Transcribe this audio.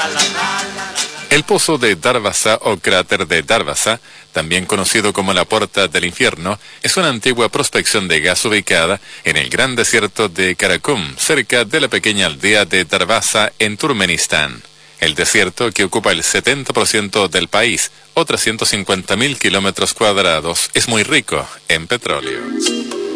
El pozo de Darvaza o cráter de Darvaza, también conocido como la Puerta del Infierno, es una antigua prospección de gas ubicada en el gran desierto de Karakum, cerca de la pequeña aldea de Darvaza en Turkmenistán. El desierto, que ocupa el 70% del país, o 350.000 kilómetros cuadrados, es muy rico en petróleo.